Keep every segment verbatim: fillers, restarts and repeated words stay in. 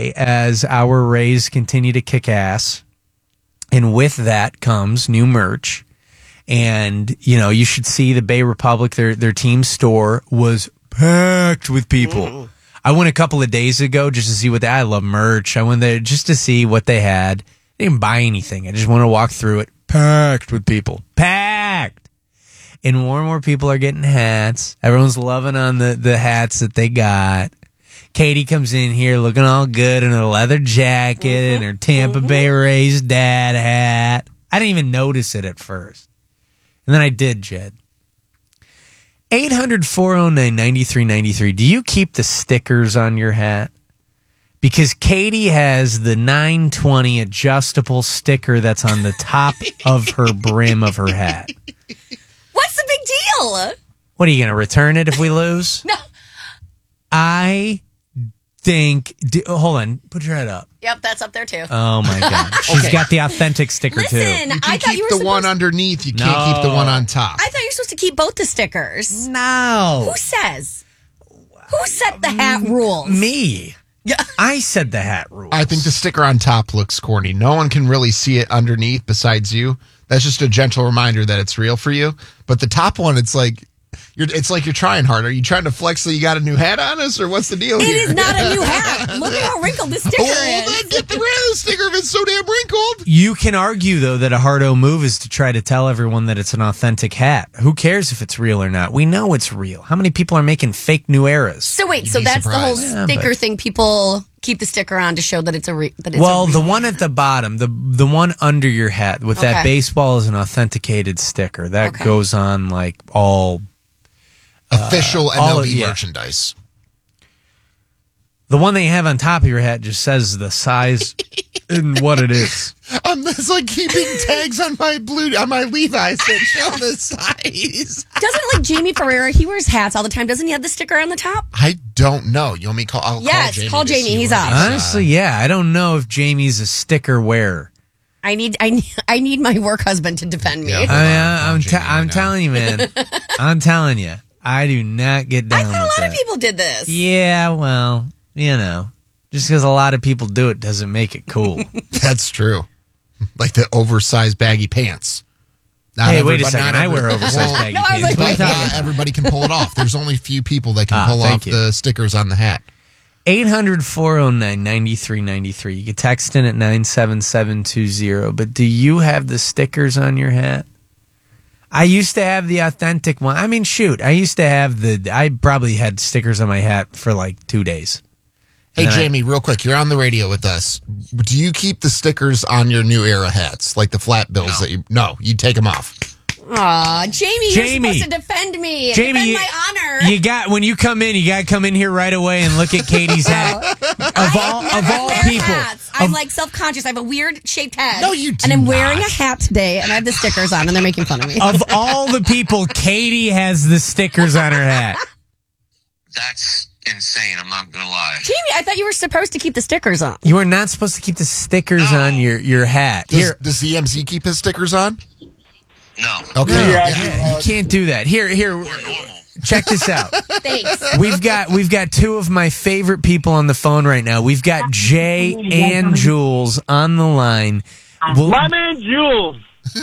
July as our Rays continue to kick ass. And with that comes new merch. And, you know, you should see the Bay Republic, their their team store was packed with people. Mm. I went a couple of days ago just to see what they, I love merch. I went there just to see what they had. I didn't buy anything. I just want to walk through it. Packed with people. Packed. And more and more people are getting hats. Everyone's loving on the, the hats that they got. Katie comes in here looking all good in her leather jacket mm-hmm. and her Tampa mm-hmm. Bay Rays dad hat. I didn't even notice it at first. And then I did, Jed. eight hundred, four oh nine, nine three nine three. Do you keep the stickers on your hat? Because Katie has the nine twenty adjustable sticker that's on the top of her brim of her hat. What's the big deal? What, are you going to return it if we lose? No. I think... Do, hold on. Put your head up. Yep, that's up there, too. Oh, my God. She's okay. got the authentic sticker, Listen, too. You can I thought keep you were the supposed... one underneath. You No. can't keep the one on top. I thought you were supposed to keep both the stickers. No. Who says? Who set the hat rules? Me. Yeah. I said the hat rules. I think the sticker on top looks corny. No one can really see it underneath besides you. That's just a gentle reminder that it's real for you. But the top one, it's like you're it's like you're trying hard. Are you trying to flex that you got a new hat on us, or what's the deal It here? is not a new hat. Look at how wrinkled this sticker oh, is. then get the rid of the sticker if it's so damn wrinkled. You can argue, though, that a hard-o move is to try to tell everyone that it's an authentic hat. Who cares if it's real or not? We know it's real. How many people are making fake New Eras? So wait, You'd so be that's surprised. the whole Yeah, sticker but- thing. People keep the sticker on to show that it's a re- that it's Well, a the real- one at the bottom, the the one under your hat with that Okay. baseball is an authenticated sticker. That Okay. goes on like all... Official all M L of- B yeah. merchandise. The one that you have on top of your hat just says the size and what it is. Um, it's like keeping tags on my blue on my Levi's that show the size. Doesn't like Jamie Ferreira? He wears hats all the time. Doesn't he have the sticker on the top? I don't know. You want me to call? I'll Yes, call Jamie. call to Jamie. see He's what up. he's, uh, Honestly, yeah, I don't know if Jamie's a sticker wearer. I need I need, I need my work husband to defend me. Yeah. I mean, Hold on, I, I'm, I'm te- Jamie I'm now. telling you, man. I'm telling you, I do not get down I thought a with lot that. of people did this. Yeah, well, you know, just because a lot of people do it doesn't make it cool. That's true. Like the oversized baggy pants. Not Hey, wait a everybody- second. not I every- wear oversized Well, baggy No, I was pants. like, What are you But talking not about? everybody can pull it off. There's only a few people that can Ah, pull thank off you. the stickers on the hat. eight hundred, four oh nine, nine three nine three. You can text in at nine seven seven two zero. But do you have the stickers on your hat? I used to have the authentic one. I mean, shoot, I used to have the, I probably had stickers on my hat for like two days. Hey, And then I- Jamie, real quick, you're on the radio with us. Do you keep the stickers on your new era hats, like the flat bills that you? No, you take them off. Aw, Jamie, Jamie. you're supposed to defend me. Jamie, defend you, my honor. you got when you come in, you got to come in here right away and look at Katie's hat. Of all I of never all wear people, hats. I'm of- like self-conscious. I have a weird shaped head. No, you do And I'm wearing not. a hat today, and I have the stickers on, and they're making fun of me. of all the people, Katie has the stickers on her hat. That's insane. I'm not gonna lie. Jamie, I thought you were supposed to keep the stickers on. You are not supposed to keep the stickers on your, your hat. Does, Here, does the M C keep his stickers on? No. Okay. no, Yeah. yeah, you can't do that. Here, here, We're normal. check this out. Thanks. We've got we've got two of my favorite people on the phone right now. We've got Jay and Jules on the line. We'll- My man Jules.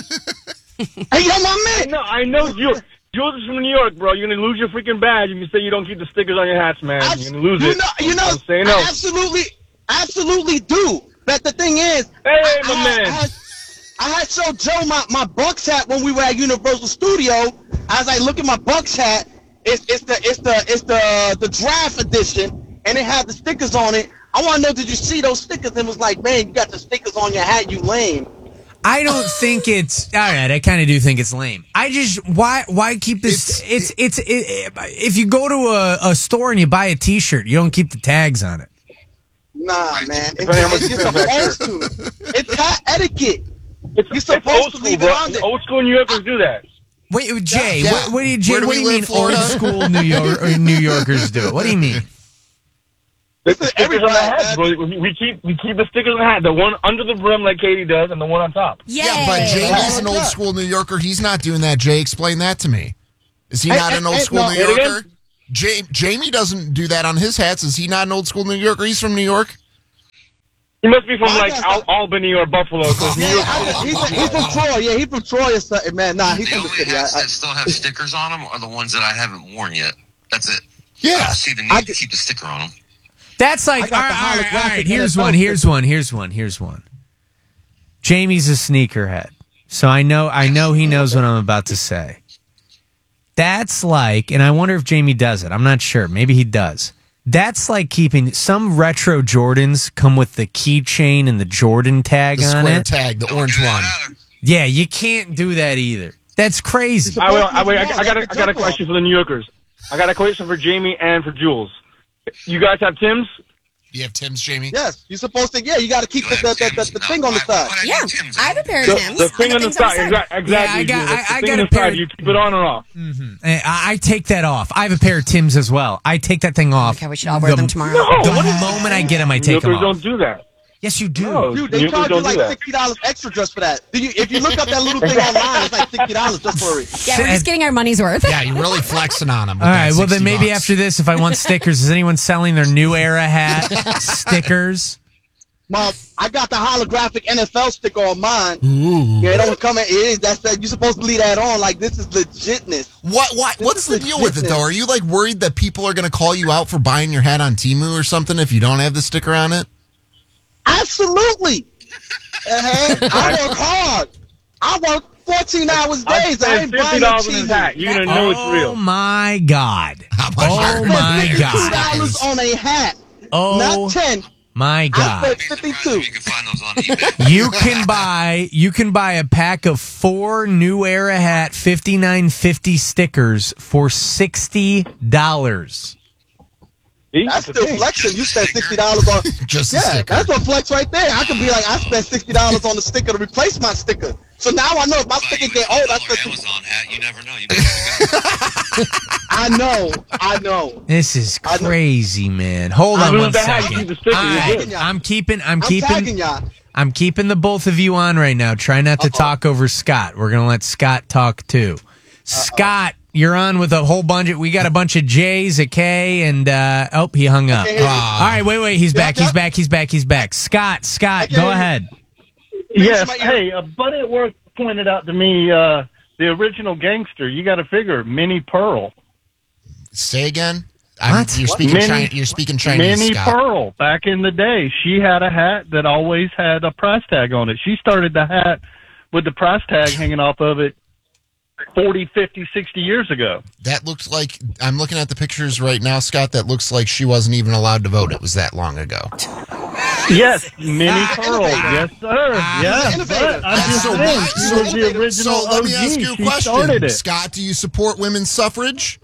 Hey, yo, my man. No, I know Jules. Jules is from New York, bro. You're gonna lose your freaking badge if you say you don't keep the stickers on your hats, man. Abs- You're gonna lose you it. know, you know, I'm saying no. I absolutely, absolutely do. But the thing is, Hey, I, my I, man. I, had, I had showed Joe my, my Bucks hat when we were at Universal Studio. As I look at my Bucks hat, it's it's the it's the it's the the draft edition, and it had the stickers on it. I want to know, did you see those stickers? And was like, man, you got the stickers on your hat, you lame. I don't think it's all right. I kind of do think it's lame. I just why why keep this? It's it's, it, it, if you go to a, a store and you buy a T-shirt, you don't keep the tags on it. Nah, man, it's, Depending on how much it's you you're spend back supposed to. It's hat etiquette. It's, You're it's supposed old to school, leave it bro. on there. Old school New Yorkers do that. Wait, Jay, Yeah. what, what do you Jay, Where do what do we you mean live, Florida? old school New York or New Yorkers do it? What do you mean? The stickers on the everybody, hats, bro. We, we keep we keep the stickers on the hat. The one under the brim, like Katie does, and the one on top. Yay. Yeah, but Jamie's an Yeah. old school New Yorker. He's not doing that. Jay, explain that to me. Is he Hey, not hey, an old hey, school no. New Say it again? Yorker? Ja- Jamie doesn't do that on his hats. Is he not an old school New Yorker? He's from New York. He must be from I like got Al- some- Albany or Buffalo. 'cause New Yeah, York I, City- he's, he's from Troy. Yeah, he's from Troy or something, man. Nah, he's The from the only city. I, hats I, that still have stickers on them are the ones that I haven't worn yet. That's it. Yeah. I see the need I to get- keep the sticker on them. That's I like, got all the right, all right, all holographic right, here's N F L one, here's sticker. one, here's one, here's one. Jamie's a sneakerhead. So I know, I know he knows what I'm about to say. That's like, and I wonder if Jamie does it. I'm not sure. Maybe he does. That's like keeping some retro Jordans come with the keychain and the Jordan tag The on square it. tag, the orange Do that one. either. Yeah, you can't do that either. That's crazy. I, will, I, wait, I, I got a, I got a question for the New Yorkers. I got a question for Jamie and for Jules. You guys have Tim's? You have Tim's, Jamie? yes, you're supposed to. Yeah, you got to keep the, the, the, the, the thing on the side. Yeah, I have a pair of The, Tim's. the and thing on the thing's side, exactly. exactly Yeah, I got- Jules. The I- I thing got on a the pair side, of- you keep it on or off. I, I take that off. I have a pair of Tim's as well. I take that thing off. Okay, we should all wear the, them tomorrow. No, The what is moment I get them, I New take them Yorkers off. don't do that. Yes, you do. No. Dude, they New charge Yorkers you don't like do that. sixty dollars extra just for that. Do you, if you look up that little thing online, it's like sixty dollars just for it. Yeah, we're just getting our money's worth. Yeah, you're really flexing on them. All right. Well, then maybe after this, if I want stickers, is anyone selling their New Era hat stickers? Mom, I got the holographic N F L sticker on mine. Yeah, it don't come in. It is. That's that. You're supposed to leave that on. Like this is legitness. What? What? What's the is deal with it legit. though? Are you like worried that people are going to call you out for buying your hat on Temu or something if you don't have the sticker on it? Absolutely. Uh-huh. I work hard. I work fourteen hours I days. I spent ain't fifty buying no dollars in his cheese. hat. You're gonna know it's Oh real. my God! How much Oh are- my fifty God! dollars on a hat. Oh Not ten. my I God! spent Be surprised fifty-two. if you can find those on eBay. You can buy you can buy a pack of four New Era hat fifty-nine fifty stickers for sixty dollars. See? That's That's the still thing. flexing. You spent sixty dollars on. Just the Yeah, sticker. that's a flex right there. I could be like, I spent sixty dollars on the sticker to replace my sticker. So now I know if my Buy sticker you a get old, I dollar spent. Amazon hat. You never know. You never know. I know, I know. This is I know. crazy, man. Hold I on lose one the hat, you second. keep the sticker, All you're right, good. I'm keeping I'm I'm keeping tagging y'all. I'm keeping the both of you on right now. Try not to talk over Scott. We're gonna let Scott talk too. Scott, you're on with a whole bunch of. We got a bunch of J's, a K, and uh, oh, he hung up. can't hear you. All right, wait, wait. He's back. yep. He's back. He's back. He's back. Scott, Scott, can't go hear you. ahead. Yes. my ear. Hey, a buddy at work pointed out to me uh, the original gangster. You got to figure Minnie Pearl. Say again. I'm, What? You're speaking. Minnie- China, you're speaking Chinese. Minnie Scott. Pearl. Back in the day, she had a hat that always had a price tag on it. She started the hat with the price tag hanging off of it forty, fifty, sixty years ago. That looks like I'm looking at the pictures right now, Scott. That looks like she wasn't even allowed to vote. It was that long ago. Yes, Minnie Pearl. innovator. Yes, sir. Yes, innovator. but I'm just So saying, why- she so- was the original So let O G. me ask you a She started question, it. Scott. Do you support women's suffrage?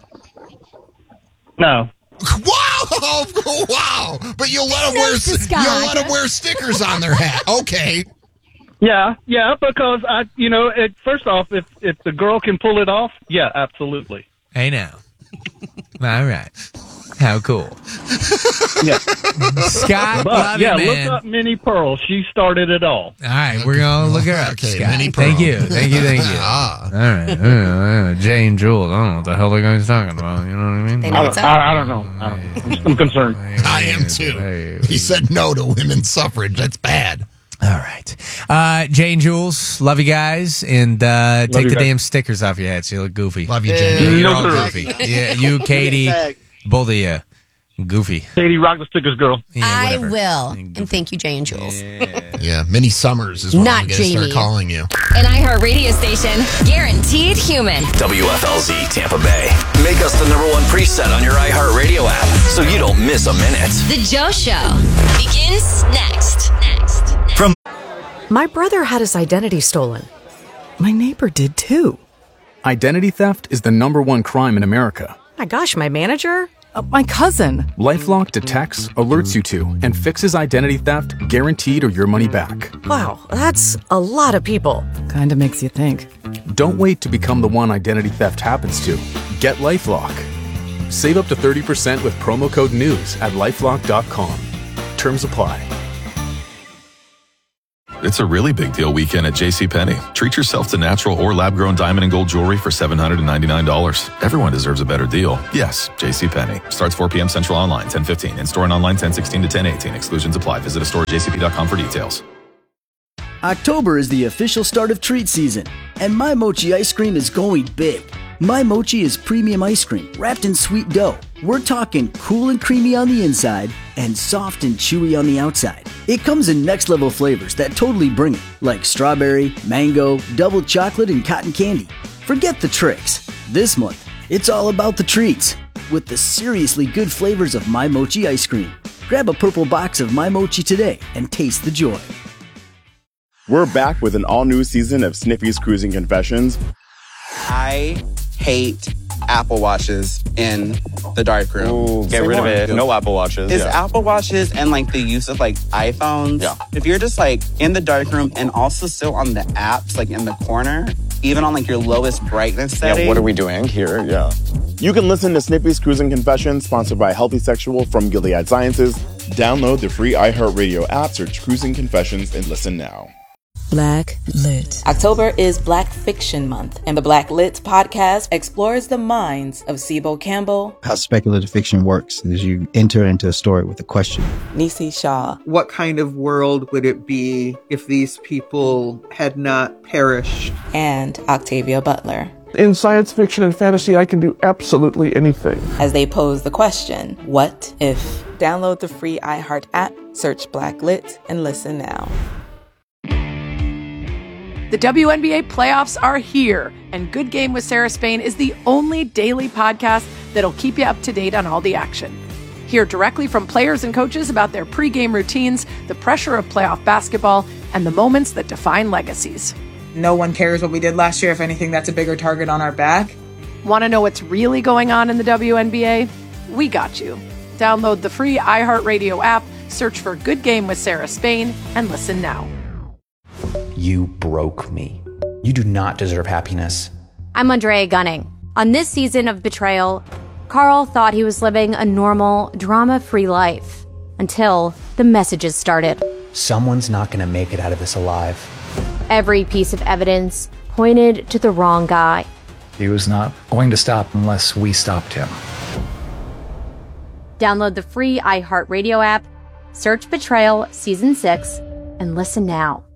No. Wow! Wow! But you'll let them wear Thanks to Scott. you'll let them wear stickers on their hat. Okay. Yeah, yeah, because I, you know, it, first off, if if the girl can pull it off, yeah, absolutely. Hey now. All right. How cool. Yeah, Scott, but love yeah, you, man. look up Minnie Pearl. She started it all. All right, we're gonna look her up. Okay, Scott. Minnie Thank Pearl. you, thank you, thank you. Ah. All right, uh, uh, Jay and Jules. I don't know what the hell they're guys talking about. You know what I mean? They I know don't, what's up. I, I don't know. I don't know. I'm, I'm concerned. I am too. He said no to women's suffrage. That's bad. All right, uh, Jay and Jules, love you guys, and uh, take you the guys. damn stickers off your hats. You look goofy. Love you, Yeah. Jamie. You're No, all sir. goofy. Yeah, you, Katie, Tag. both of you, goofy. Katie, rock the stickers, girl. Yeah, I whatever. will. Goofy. And thank you, Jay and Jules. Yeah, Minnie Summers is what Not I'm going to start Jamie. calling you. An iHeart radio station. Guaranteed human. W F L Z Tampa Bay. Make us the number one preset on your iHeartRadio app so you don't miss a minute. The Joe Show begins next. Next. From My brother had his identity stolen. My neighbor did too. Identity theft is the number one crime in America. My gosh, my manager? Uh, my cousin. LifeLock detects, alerts you to, and fixes identity theft guaranteed or your money back. Wow, that's a lot of people. Kinda makes you think. Don't wait to become the one identity theft happens to. Get LifeLock. Save up to thirty percent with promo code NEWS at lifelock dot com. Terms apply. It's a really big deal weekend at JCPenney. Treat yourself to natural or lab-grown diamond and gold jewelry for seven hundred ninety-nine dollars. Everyone deserves a better deal. Yes, JCPenney. Starts four p.m. Central online, ten fifteen. In-store and online, ten sixteen to ten eighteen. Exclusions apply. Visit a store at j c p dot com for details. October is the official start of treat season, and My Mochi ice cream is going big. My Mochi is premium ice cream wrapped in sweet dough. We're talking cool and creamy on the inside and soft and chewy on the outside. It comes in next level flavors that totally bring it, like strawberry, mango, double chocolate, and cotton candy. Forget the tricks. This month, it's all about the treats with the seriously good flavors of My Mochi ice cream. Grab a purple box of My Mochi today and taste the joy. We're back with an all-new season of Sniffy's Cruising Confessions. I hate Apple Watches in the dark room. Ooh, get rid of it. No Apple Watches. It's yeah. Apple Watches and like the use of like iPhones. Yeah. If you're just like in the dark room and also still on the apps, like in the corner, even on like your lowest brightness setting. Yeah, what are we doing here? Yeah. You can listen to Snippy's Cruising Confessions, sponsored by Healthy Sexual from Gilead Sciences. Download the free iHeartRadio app, search Cruising Confessions, and listen now. Black Lit. October is Black Fiction Month, and the Black Lit podcast explores the minds of Sibo Campbell. How speculative fiction works is you enter into a story with a question. Nisi Shaw. What kind of world would it be if these people had not perished? And Octavia Butler. In science fiction and fantasy, I can do absolutely anything. As they pose the question, what if? Download the free iHeart app, search Black Lit, and listen now. The W N B A playoffs are here, and Good Game with Sarah Spain is the only daily podcast that'll keep you up to date on all the action. Hear directly from players and coaches about their pregame routines, the pressure of playoff basketball, and the moments that define legacies. No one cares what we did last year. If anything, that's a bigger target on our back. Want to know what's really going on in the W N B A? We got you. Download the free iHeartRadio app, search for Good Game with Sarah Spain, and listen now. You broke me. You do not deserve happiness. I'm Andrea Gunning. On this season of Betrayal, Carl thought he was living a normal, drama-free life until the messages started. Someone's not going to make it out of this alive. Every piece of evidence pointed to the wrong guy. He was not going to stop unless we stopped him. Download the free iHeartRadio app, search Betrayal Season six, and listen now.